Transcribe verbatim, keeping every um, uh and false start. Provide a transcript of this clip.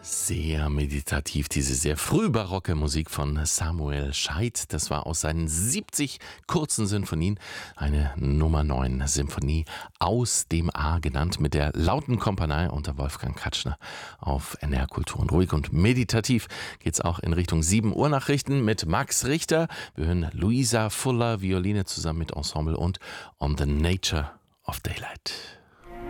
Sehr meditativ, diese sehr frühbarocke Musik von Samuel Scheidt. Das war aus seinen siebzig kurzen Sinfonien eine Nummer neun Symphonie aus dem A, genannt, mit der lauten Kompanie unter Wolfgang Katschner auf N D R Kultur. Und ruhig und meditativ geht's auch in Richtung sieben Uhr Nachrichten mit Max Richter. Wir hören Luisa Fuller, Violine zusammen mit Ensemble und On the Nature of Daylight.